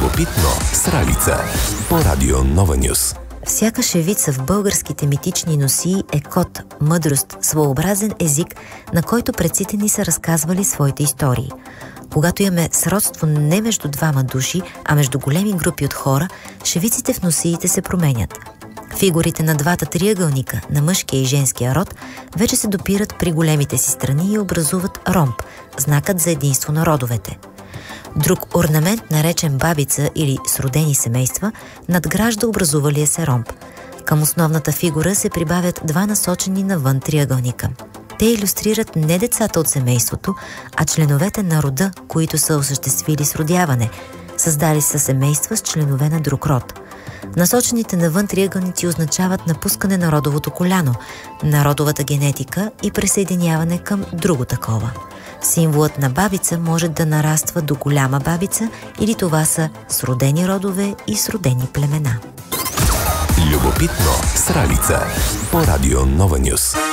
Любопитно с Ралица по Радио Нова Нюс. Всяка шевица в българските митични носии е код, мъдрост, своеобразен език, на който предците ни са разказвали своите истории. Когато имаме сродство не между двама души, а между големи групи от хора, шевиците в носиите се променят. Фигурите на двата триъгълника, на мъжкия и женския род, вече се допират при големите си страни и образуват ромб, знакът за единство на родовете. Друг орнамент, наречен бабица или сродени семейства, надгражда образувалия се ромб. Към основната фигура се прибавят два насочени навън триъгълника. Те илюстрират не децата от семейството, а членовете на рода, които са осъществили сродяване, създали са семейства с членове на друг род. Насочените навън триъгълници означават напускане на родовото коляно, на родовата генетика и присъединяване към друго такова. Символът на бабица може да нараства до голяма бабица или това са сродени родове и сродени племена. Любопитно с Ралица по Радио Нова Нюс.